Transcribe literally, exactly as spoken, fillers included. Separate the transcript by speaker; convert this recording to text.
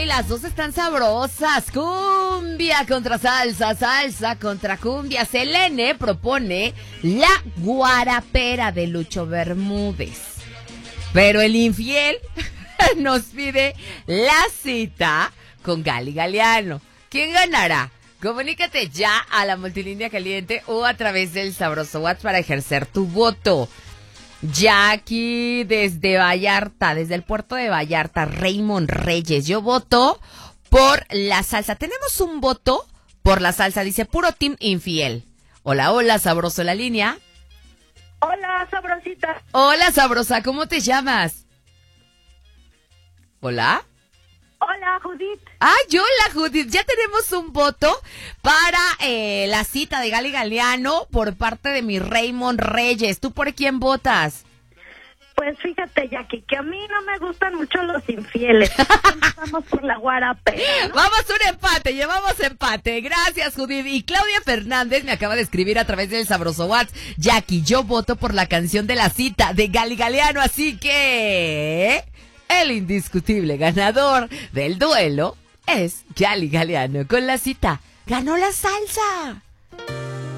Speaker 1: y las dos están sabrosas. Cumbia contra salsa, salsa contra cumbia. Selene propone la guarapera de Lucho Bermúdez. Pero el infiel nos pide la cita con Gali Galeano. ¿Quién ganará? Comunícate ya a la multilínea caliente o a través del sabroso WhatsApp para ejercer tu voto. Jackie desde Vallarta, desde el puerto de Vallarta, Raymond Reyes. Yo voto por la salsa. Tenemos un voto por la salsa, dice puro team infiel. Hola, hola, sabroso la línea.
Speaker 2: Hola, sabrosita.
Speaker 1: Hola, sabrosa, ¿cómo te llamas? Hola.
Speaker 2: Hola, Judith.
Speaker 1: Ah, yo, la Judith. Ya tenemos un voto para eh, la cita de Gali Galeano por parte de mi Raymond Reyes. ¿Tú por quién votas?
Speaker 2: Pues fíjate, Jackie, que a mí no me gustan mucho los infieles. Vamos por la guarapera, ¿no?
Speaker 1: Vamos un empate, llevamos empate. Gracias, Judith. Y Claudia Fernández me acaba de escribir a través del sabroso WhatsApp. Jackie, yo voto por la canción de la cita de Gali Galeano, así que el indiscutible ganador del duelo es Gali Galeano con la cita. ¡Ganó la salsa!